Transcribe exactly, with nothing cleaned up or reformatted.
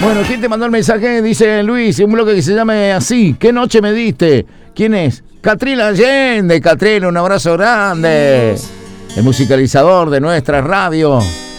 Bueno, ¿quién te mandó el mensaje? Dice Luis, un bloque que se llame así. ¿Qué noche me diste? ¿Quién es? Catrina Allende. Catrina, un abrazo grande. El musicalizador de nuestra radio.